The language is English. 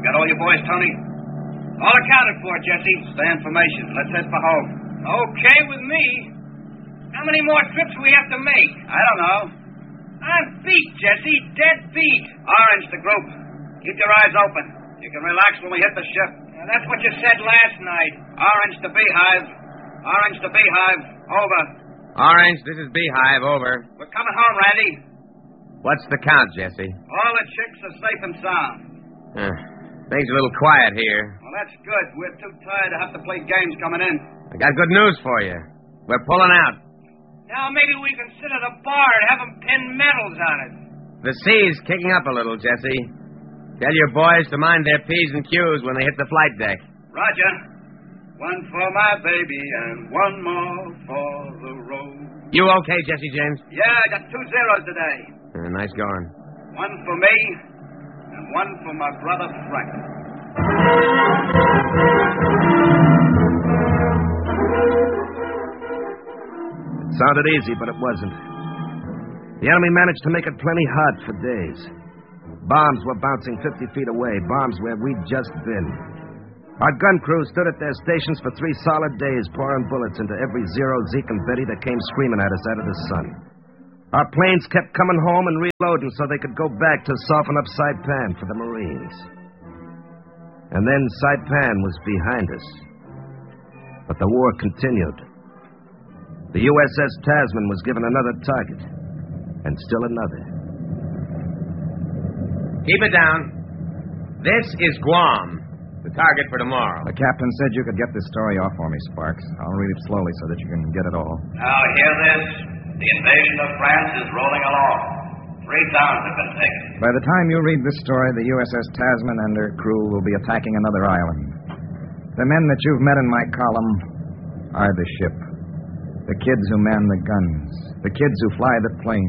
Got all your boys, Tony? All accounted for, Jesse. Stay in formation. Let's head for home. Okay with me. How many more trips we have to make? I don't know. I'm beat, Jesse. Dead beat. Orange, the group. Keep your eyes open. You can relax when we hit the ship. Now, that's what you said last night. Orange to Beehive. Orange to Beehive. Over. Orange, this is Beehive. Over. We're coming home, Randy. What's the count, Jesse? All the chicks are safe and sound. Things are a little quiet here. Well, that's good. We're too tired to have to play games coming in. I got good news for you. We're pulling out. Now maybe we can sit at a bar and have them pin medals on it. The sea's kicking up a little, Jesse. Tell your boys to mind their P's and Q's when they hit the flight deck. Roger. One for my baby and one more for the road. You okay, Jesse James? Yeah, I got 2 zeros today. Nice going. One for me and one for my brother Frank. It sounded easy, but it wasn't. The enemy managed to make it plenty hot for days. Bombs were bouncing 50 feet away, bombs where we'd just been. Our gun crew stood at their stations for 3 solid days, pouring bullets into every Zero, Zeke, and Betty that came screaming at us out of the sun. Our planes kept coming home and reloading so they could go back to soften up Saipan for the Marines. And then Saipan was behind us. But the war continued. The USS Tasman was given another target. And still another. Keep it down. This is Guam, the target for tomorrow. The captain said you could get this story off for me, Sparks. I'll read it slowly so that you can get it all. Now, hear this. The invasion of France is rolling along. 3 towns have been taken. By the time you read this story, the USS Tasman and her crew will be attacking another island. The men that you've met in my column are the ship. The kids who man the guns. The kids who fly the planes.